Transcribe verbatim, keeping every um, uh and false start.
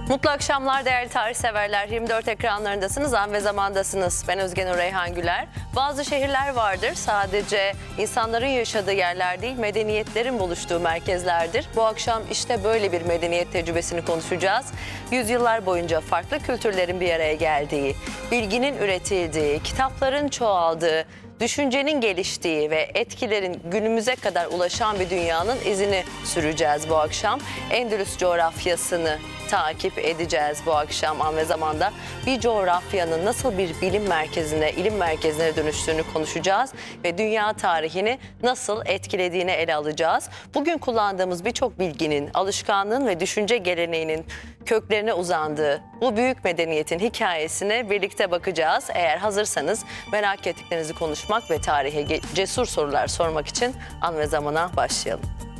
Mutlu akşamlar değerli tarih severler. yirmi dört ekranlarındasınız, an ve zamandasınız. Ben Özge Nur Reyhan Güler. Bazı şehirler vardır, sadece insanların yaşadığı yerler değil, medeniyetlerin buluştuğu merkezlerdir. Bu akşam işte böyle bir medeniyet tecrübesini konuşacağız. Yüzyıllar boyunca farklı kültürlerin bir araya geldiği, bilginin üretildiği, kitapların çoğaldığı, düşüncenin geliştiği ve etkilerin günümüze kadar ulaşan bir dünyanın izini süreceğiz bu akşam. Endülüs coğrafyasını takip edeceğiz bu akşam an ve zamanda. Bir coğrafyanın nasıl bir bilim merkezine, ilim merkezine dönüştüğünü konuşacağız ve dünya tarihini nasıl etkilediğini ele alacağız. Bugün kullandığımız birçok bilginin, alışkanlığın ve düşünce geleneğinin köklerine uzandığı bu büyük medeniyetin hikayesine birlikte bakacağız. Eğer hazırsanız merak ettiklerinizi konuşmak ve tarihe cesur sorular sormak için an ve zamana başlayalım.